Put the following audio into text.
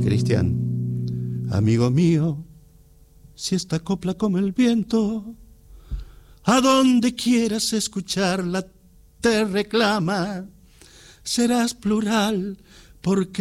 Cristian, amigo mío, si esta copla como el viento, a donde quieras escucharla te reclama, serás plural porque